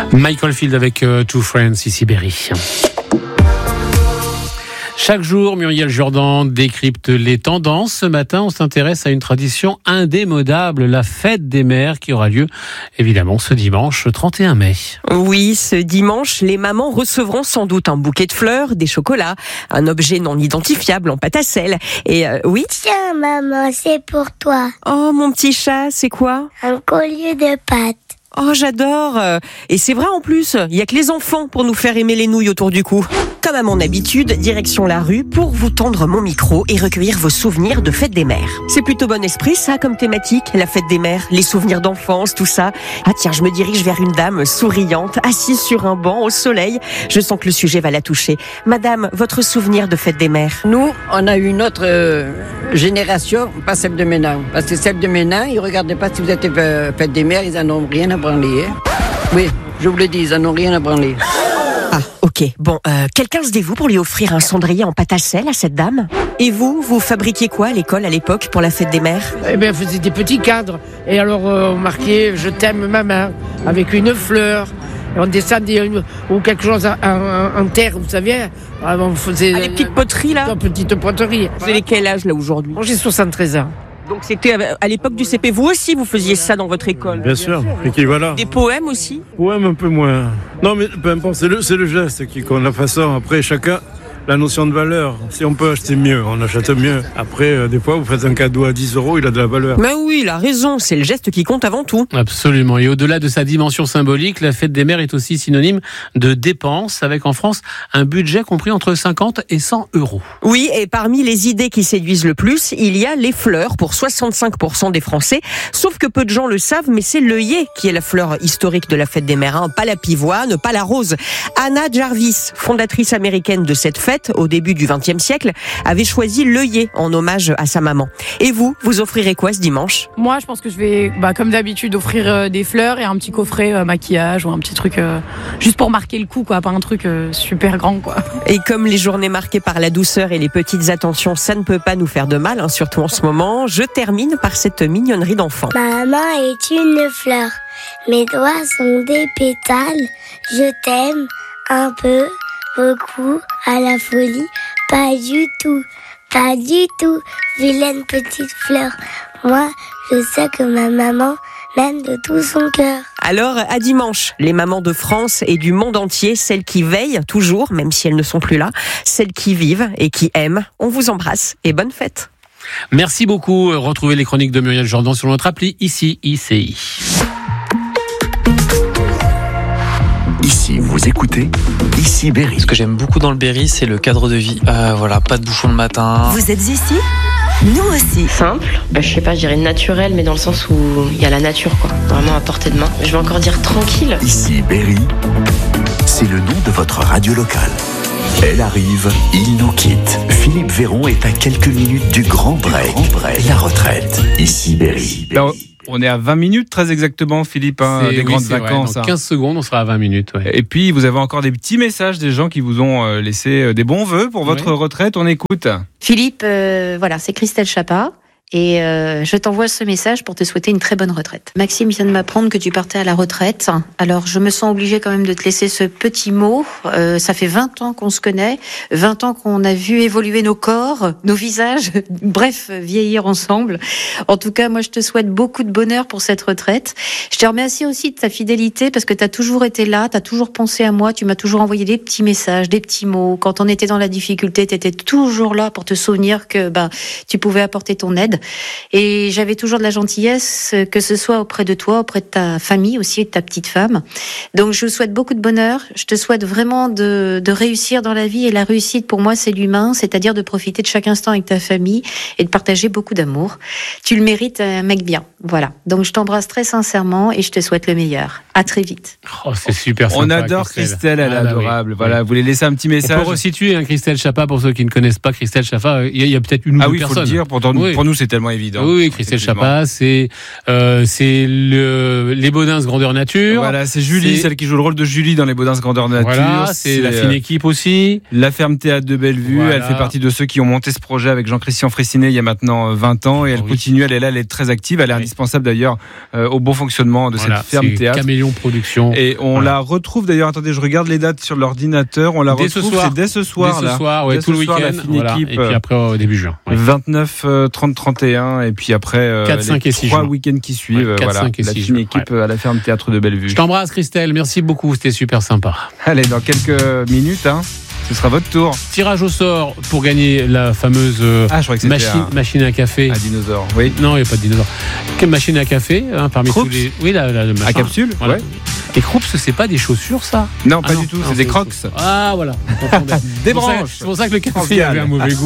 Michael Field avec Two Friends, ici Berry. Chaque jour, Muriel Jourdan décrypte les tendances. Ce matin, on s'intéresse à une tradition indémodable, la fête des mères, qui aura lieu, évidemment, ce dimanche 31 mai. Oui, ce dimanche, les mamans recevront sans doute un bouquet de fleurs, des chocolats, un objet non identifiable en pâte à sel. Et oui. Tiens, maman, c'est pour toi. Oh, mon petit chat, c'est quoi ? Un collier de pâtes. Oh, j'adore. Et c'est vrai en plus, il y a que les enfants pour nous faire aimer les nouilles autour du cou. Comme à mon habitude, direction la rue pour vous tendre mon micro et recueillir vos souvenirs de fête des mères. C'est plutôt bon esprit ça comme thématique, la fête des mères, les souvenirs d'enfance, tout ça. Ah tiens, je me dirige vers une dame souriante, assise sur un banc au soleil. Je sens que le sujet va la toucher. Madame, votre souvenir de fête des mères ? Nous, on a eu une autre génération, pas celle de maintenant. Parce que celle de maintenant, ils ne regardaient pas si vous êtes fête des mères, ils en ont rien à branler. Oui, je vous le dis, ils en ont rien à branler. Ah, ok. Bon, quelqu'un se dévoue pour lui offrir un cendrier en pâte à sel à cette dame ? Et vous fabriquiez quoi à l'école à l'époque pour la fête des mères ? Eh bien, on faisait des petits cadres. Et alors, on marquait « Je t'aime, maman » avec une fleur. Et on descendait ou quelque chose en terre, vous savez. On faisait les petites poteries, là ? Une petite poterie. Vous avez quel âge, là, aujourd'hui ? Moi, j'ai 73 ans. Donc c'était à l'époque du CP. Vous aussi, vous faisiez ça dans votre école ? Bien sûr. Et qui voilà. Des poèmes aussi ? Poèmes un peu moins. Non, mais peu importe, c'est le geste qui compte, la façon. Après, chacun, la notion de valeur. Si on peut acheter mieux, on achète mieux. Après, des fois, vous faites un cadeau à 10 €, il a de la valeur. Mais oui, il a raison. C'est le geste qui compte avant tout. Absolument. Et au-delà de sa dimension symbolique, la fête des mères est aussi synonyme de dépenses, avec en France un budget compris entre 50 et 100 €. Oui, et parmi les idées qui séduisent le plus, il y a les fleurs pour 65% des Français. Sauf que peu de gens le savent, mais c'est l'œillet qui est la fleur historique de la fête des mères. Hein. Pas la pivoine, pas la rose. Anna Jarvis, fondatrice américaine de cette fête, au début du XXe siècle, avait choisi l'œillet en hommage à sa maman. Et vous offrirez quoi ce dimanche ? Moi, je pense que je vais, comme d'habitude, offrir des fleurs et un petit coffret maquillage ou un petit truc juste pour marquer le coup, quoi, pas un truc super grand, quoi. Et comme les journées marquées par la douceur et les petites attentions, ça ne peut pas nous faire de mal, hein, surtout en ce moment, je termine par cette mignonnerie d'enfant. Maman est une fleur. Mes doigts sont des pétales. Je t'aime un peu. Beaucoup, à la folie, pas du tout, vilaine petite fleur. Moi, je sais que ma maman m'aime de tout son cœur. Alors, à dimanche, les mamans de France et du monde entier, celles qui veillent toujours, même si elles ne sont plus là, celles qui vivent et qui aiment, on vous embrasse et bonne fête. Merci beaucoup. Retrouvez les chroniques de Muriel Jourdan sur notre appli, ici, ICI. Ici, vous écoutez Ici Berry. Ce que j'aime beaucoup dans le Berry, c'est le cadre de vie. Voilà, pas de bouchon le matin. Vous êtes ici ? Nous aussi. Simple, je sais pas, je dirais naturel, mais dans le sens où il y a la nature, quoi. Vraiment à portée de main. Je vais encore dire tranquille. Ici Berry, c'est le nom de votre radio locale. Elle arrive, il nous quitte. Philippe Véron est à quelques minutes du grand break. La retraite. Ici Berry. On est à 20 minutes très exactement, Philippe, des grandes vacances. Dans 15 secondes, on sera à 20 minutes. Ouais. Et puis, vous avez encore des petits messages des gens qui vous ont laissé des bons vœux pour votre retraite. On écoute. Philippe, voilà, c'est Christelle Chapa. Et je t'envoie ce message pour te souhaiter une très bonne retraite. Maxime vient de m'apprendre que tu partais à la retraite. Alors, je me sens obligée quand même de te laisser ce petit mot. Ça fait 20 ans qu'on se connaît, 20 ans qu'on a vu évoluer nos corps, nos visages, bref, vieillir ensemble. En tout cas, moi, je te souhaite beaucoup de bonheur pour cette retraite. Je te remercie aussi de ta fidélité parce que tu as toujours été là, tu as toujours pensé à moi, tu m'as toujours envoyé des petits messages, des petits mots. Quand on était dans la difficulté, tu étais toujours là pour te souvenir que tu pouvais apporter ton aide. Et j'avais toujours de la gentillesse, que ce soit auprès de toi, auprès de ta famille aussi et de ta petite femme. Donc je vous souhaite beaucoup de bonheur. Je te souhaite vraiment de réussir dans la vie. Et la réussite pour moi, c'est l'humain, c'est-à-dire de profiter de chaque instant avec ta famille et de partager beaucoup d'amour. Tu le mérites, un mec bien. Voilà. Donc je t'embrasse très sincèrement et je te souhaite le meilleur. À très vite. Oh, c'est super sympa. On adore Christelle, elle est adorable. Oui. Voilà, vous voulez laisser un petit message. On peut resituer Christelle Chapa pour ceux qui ne connaissent pas Christelle Chapa. Il y a peut-être une ou deux personnes. Ah oui, il faut le dire. Pour nous, c'est c'est tellement évident. Oui, Christelle Chapa, c'est les Baudins grandeur nature. Voilà, c'est Julie, celle qui joue le rôle de Julie dans les Baudins grandeur nature. Voilà, c'est la fine équipe aussi. La ferme théâtre de Bellevue, elle fait partie de ceux qui ont monté ce projet avec Jean-Christian Fraissinet il y a maintenant 20 ans et elle continue, elle est là, elle est très active, elle est indispensable d'ailleurs au bon fonctionnement de cette ferme théâtre. Caméléon Production. Et on la retrouve d'ailleurs, attendez, je regarde les dates sur l'ordinateur, on la retrouve, c'est dès ce soir. Dès ce soir, tout le week-end, la fine équipe. Et puis après au début juin. 29, 30, 31 et puis après 4, 5 et 6 3 juin. week-ends qui suivent. 4, 5 et la 6 fine juin. équipe à la ferme théâtre de Bellevue. Je t'embrasse Christelle, merci beaucoup, c'était super sympa. Allez, dans quelques minutes, ce sera votre tour. Tirage au sort pour gagner la fameuse machine à café. Un dinosaure, oui. Non, il n'y a pas de dinosaure. Quelle machine à café parmi Krups. tous les. Oui, la à capsule, voilà. ouais. Et Krups, c'est pas des chaussures, ça? Non, pas du tout, c'est des Crocs. Ah, voilà. Des branches. C'est pour ça que le café avait un mauvais goût.